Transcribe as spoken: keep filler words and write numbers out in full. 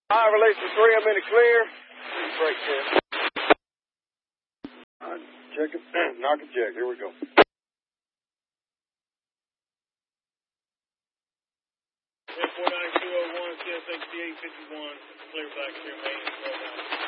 High release for three, I'm in the clear. Break test. All right, check it. Knock it, check. Here we go. four nine two oh one, C S X D eight fifty-one, clear back, clear main,